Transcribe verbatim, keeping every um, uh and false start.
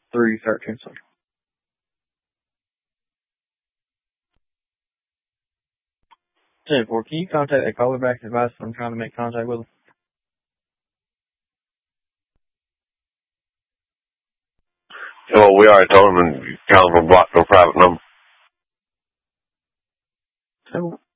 three thirteen. Sorry. ten four. Can you contact that caller back and advise I'm trying to make contact with them? Well, we already told them and calling from block no private number. ten four.